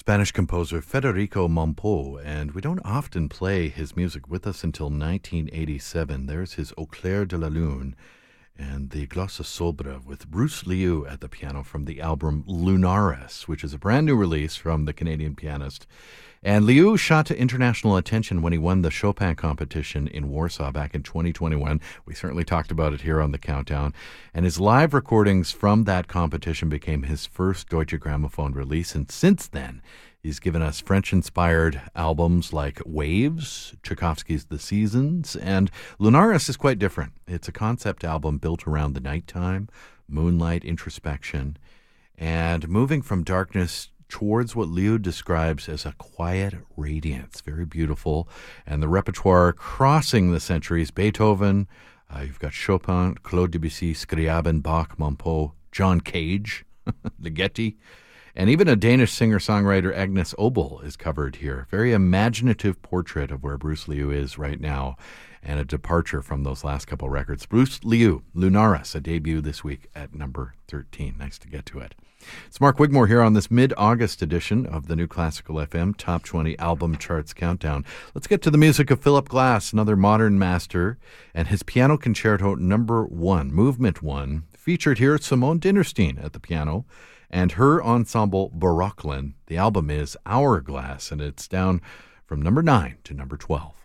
Spanish composer Federico Mompou, and we don't often play his music with us until 1987. There's his Au clair de la lune and the Glossa Sobre with Bruce Liu at the piano from the album Lunaris, which is a brand new release from the Canadian pianist. And Liu shot to international attention when he won the Chopin competition in Warsaw back in 2021. We certainly talked about it here on the Countdown. And his live recordings from that competition became his first Deutsche Grammophon release. And since then, he's given us French-inspired albums like Waves, Tchaikovsky's The Seasons, and Lunaris is quite different. It's a concept album built around the nighttime, moonlight, introspection, and moving from darkness towards what Liu describes as a quiet radiance. Very beautiful. And the repertoire crossing the centuries, Beethoven, you've got Chopin, Claude Debussy, Scriabin, Bach, Mompou, John Cage, Ligeti, and even a Danish singer-songwriter, Agnes Obel, is covered here. Very imaginative portrait of where Bruce Liu is right now, and a departure from those last couple records. Bruce Liu, Lunaris, a debut this week at number 13. Nice to get to it. It's Mark Wigmore here on this mid-August edition of the New Classical FM Top 20 Album Charts Countdown. Let's get to the music of Philip Glass, another modern master, and his Piano Concerto No. 1, Movement 1, featured here Simone Dinnerstein at the piano, and her ensemble Barocklin. The album is Hourglass, and it's down from number 9 to number 12.